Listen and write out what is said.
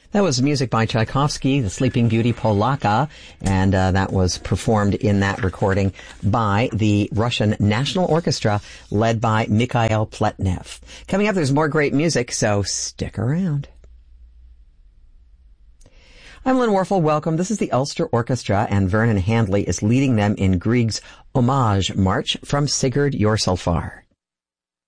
That was music by Tchaikovsky, the Sleeping Beauty Polaka, and that was performed in that recording by the Russian National Orchestra, led by Mikhail Pletnev. Coming up, there's more great music, so stick around. I'm Lynn Warfel. Welcome. This is the Ulster Orchestra, and Vernon Handley is leading them in Grieg's Homage March from Sigurd Jorsalfar.